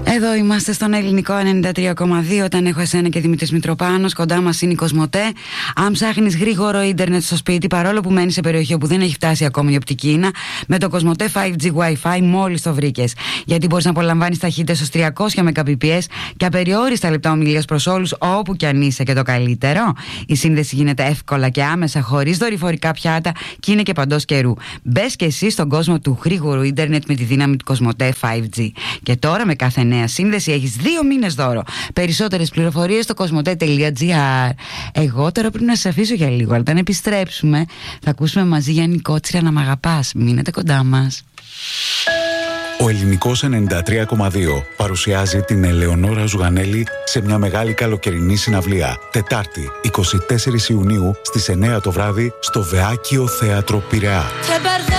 Εδώ είμαστε στον ελληνικό 93,2. Όταν έχω εσένα και Δημήτρης Μητροπάνος, κοντά μας είναι η Κοσμοτέ. Αν ψάχνεις γρήγορο ίντερνετ στο σπίτι, παρόλο που μένεις σε περιοχή όπου δεν έχει φτάσει ακόμη η οπτική ίνα, με το Κοσμοτέ 5G Wi-Fi μόλις το βρήκες. Γιατί μπορείς να απολαμβάνεις ταχύτητες ως 300 Mbps και απεριόριστα λεπτά ομιλίας προς όλους, όπου κι αν είσαι. Και το καλύτερο, η σύνδεση γίνεται εύκολα και άμεσα, χωρίς δορυφορικά πιάτα και είναι και παντός καιρού. Μπες και εσύ στον κόσμο του γρήγορου ίντερνετ με τη δύναμη του Κοσμοτέ 5G. Και τώρα με κάθε νέα σύνδεση έχεις 2 μήνες δώρο. Περισσότερες πληροφορίες στο κοσμοτέ.gr. Εγώ τώρα πρέπει να σας αφήσω για λίγο, αλλά όταν επιστρέψουμε θα ακούσουμε μαζί Γιάννη Κότσιρα να μ' αγαπάς. Μείνετε κοντά μας. Ο Ελληνικός 93,2 παρουσιάζει την Ελεονόρα Ζουγανέλη σε μια μεγάλη καλοκαιρινή συναυλία. Τετάρτη, 24 Ιουνίου στις 9 το βράδυ στο Βεάκιο Θέατρο Πειραιά.